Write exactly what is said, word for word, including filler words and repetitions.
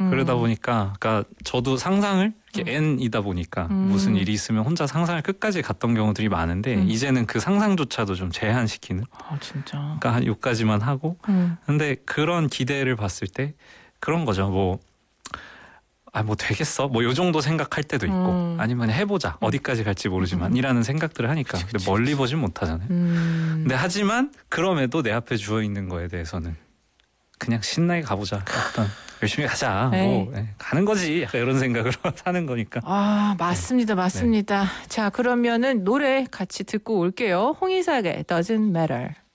그러다 보니까 그러니까 저도 상상을 이렇게 음. N이다 보니까 음. 무슨 일이 있으면 혼자 상상을 끝까지 갔던 경우들이 많은데 음. 이제는 그 상상조차도 좀 제한시키는. 아 진짜. 그러니까 한 여기까지만 하고. 음. 근데 그런 기대를 봤을 때 그런 거죠. 뭐 아, 뭐 되겠어? 뭐 요 정도 생각할 때도 있고 음. 아니면 해보자. 음. 어디까지 갈지 모르지만 음. 이라는 생각들을 하니까 그치, 근데 그치, 멀리 그치. 보진 못하잖아요. 음. 근데 하지만 그럼에도 내 앞에 주어있는 거에 대해서는 그냥 신나게 가보자. 일단 열심히 가자. 에이. 뭐 예, 가는 거지. 약간 이런 생각으로 사는 거니까. 아 맞습니다, 맞습니다. 자 그러면은 노래 같이 듣고 올게요. 홍이삭의 Doesn't Matter.